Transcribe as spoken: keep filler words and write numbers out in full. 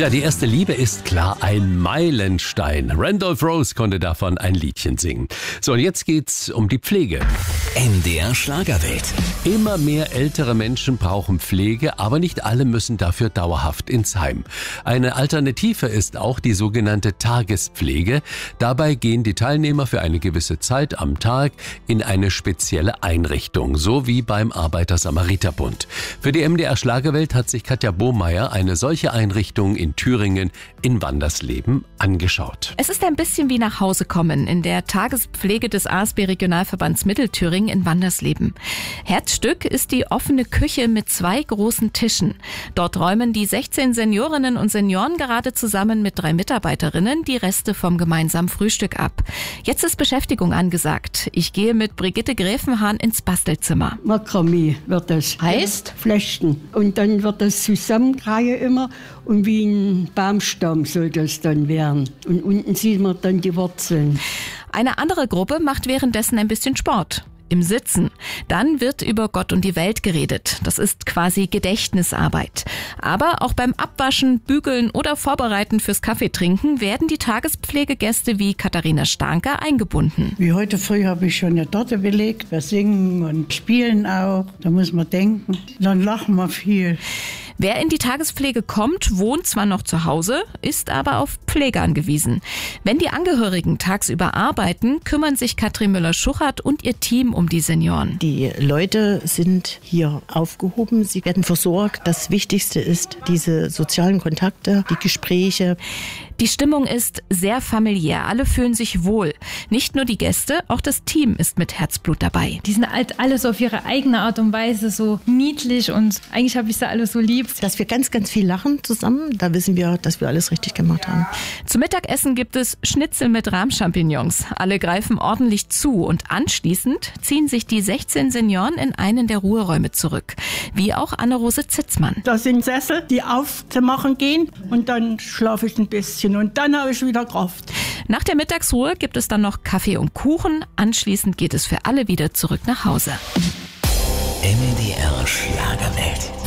Ja, die erste Liebe ist klar ein Meilenstein. Randolph Rose konnte davon ein Liedchen singen. So, und jetzt geht's um die Pflege. M D R Schlagerwelt. Immer mehr ältere Menschen brauchen Pflege, aber nicht alle müssen dafür dauerhaft ins Heim. Eine Alternative ist auch die sogenannte Tagespflege. Dabei gehen die Teilnehmer für eine gewisse Zeit am Tag in eine spezielle Einrichtung, so wie beim Arbeiter-Samariter-Bund. Für die M D R Schlagerwelt hat sich Katja Bohmeier eine solche Einrichtung in Thüringen in Wandersleben angeschaut. Es ist ein bisschen wie nach Hause kommen in der Tagespflege des A S B-Regionalverbands Mittelthüringen in Wandersleben. Herzstück ist die offene Küche mit zwei großen Tischen. Dort räumen die sechzehn Seniorinnen und Senioren gerade zusammen mit drei Mitarbeiterinnen die Reste vom gemeinsamen Frühstück ab. Jetzt ist Beschäftigung angesagt. Ich gehe mit Brigitte Gräfenhahn ins Bastelzimmer. Makramee wird das. Heißt? Flechten. Und dann wird das zusammenreihe immer und wie ein Baumstamm soll das dann werden. Und unten sieht man dann die Wurzeln. Eine andere Gruppe macht währenddessen ein bisschen Sport. Im Sitzen. Dann wird über Gott und die Welt geredet. Das ist quasi Gedächtnisarbeit. Aber auch beim Abwaschen, Bügeln oder Vorbereiten fürs Kaffeetrinken werden die Tagespflegegäste wie Katharina Starnker eingebunden. Wie heute früh habe ich schon eine Torte belegt. Wir singen und spielen auch. Da muss man denken. Dann lachen wir viel. Wer in die Tagespflege kommt, wohnt zwar noch zu Hause, ist aber auf Pflege angewiesen. Wenn die Angehörigen tagsüber arbeiten, kümmern sich Katrin Müller-Schuchert und ihr Team um die Senioren. Die Leute sind hier aufgehoben, sie werden versorgt. Das Wichtigste ist diese sozialen Kontakte, die Gespräche. Die Stimmung ist sehr familiär, alle fühlen sich wohl. Nicht nur die Gäste, auch das Team ist mit Herzblut dabei. Die sind halt alle so auf ihre eigene Art und Weise so niedlich und eigentlich habe ich sie alle so lieb. Dass wir ganz, ganz viel lachen zusammen, da wissen wir, dass wir alles richtig gemacht haben. Zum Mittagessen gibt es Schnitzel mit Rahmchampignons. Alle greifen ordentlich zu und anschließend ziehen sich die sechzehn Senioren in einen der Ruheräume zurück. Wie auch Anne-Rose Zitzmann. Das sind Sessel, die aufzumachen gehen und dann schlafe ich ein bisschen und dann habe ich wieder Kraft. Nach der Mittagsruhe gibt es dann noch Kaffee und Kuchen. Anschließend geht es für alle wieder zurück nach Hause. M D R Schlagerwelt.